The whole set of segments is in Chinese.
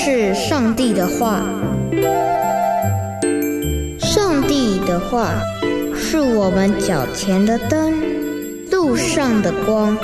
是上帝的话。上帝的话是我们脚前的灯，路上的光。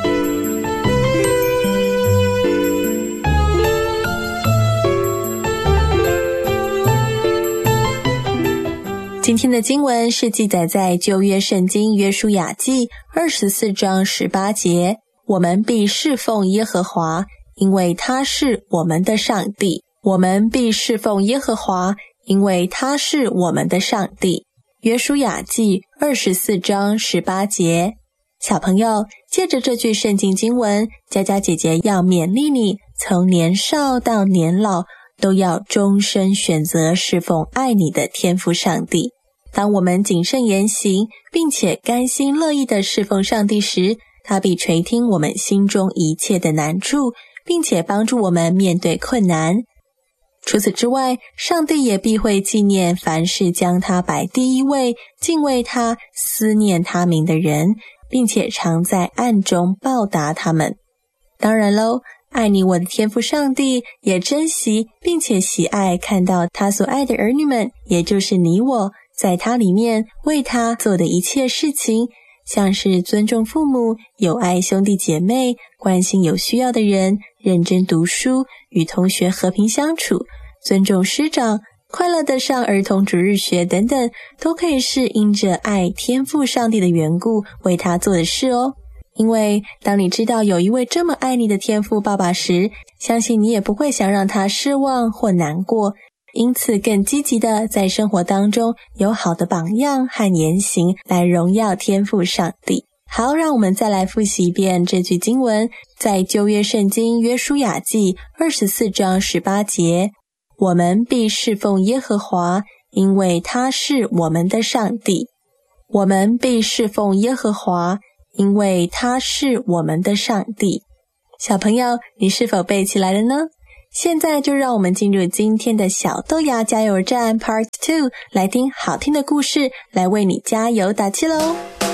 今天的经文是记载在旧约圣经约书亚记24章18节，我们必侍奉耶和华，因为他是我们的上帝。我们必侍奉耶和华，因为他是我们的上帝。约书亚记24章18节。小朋友，借着这句圣经经文，佳佳姐姐要勉励你，从年少到年老，都要终身选择侍奉爱你的天父上帝。当我们谨慎言行，并且甘心乐意地侍奉上帝时，他必垂听我们心中一切的难处，并且帮助我们面对困难。除此之外，上帝也必会纪念凡是将他摆第一位、敬畏他、思念他名的人，并且常在暗中报答他们。当然咯，爱你我的天父上帝也珍惜并且喜爱看到他所爱的儿女们，也就是你我，在他里面为他做的一切事情，像是尊重父母、友爱兄弟姐妹、关心有需要的人、认真读书、与同学和平相处、尊重师长、快乐地上儿童主日学等等，都可以是因着爱天父上帝的缘故为他做的事哦。因为当你知道有一位这么爱你的天父爸爸时，相信你也不会想让他失望或难过，因此更积极的在生活当中有好的榜样和言行来荣耀天父上帝。好，让我们再来复习一遍这句经文，在旧约圣经约书亚记24章18节，我们必侍奉耶和华，因为他是我们的上帝。我们必侍奉耶和华，因为他是我们的上帝。小朋友，你是否背起来了呢？现在就让我们进入今天的小豆芽加油站 Part 2， 来听好听的故事，来为你加油打气咯。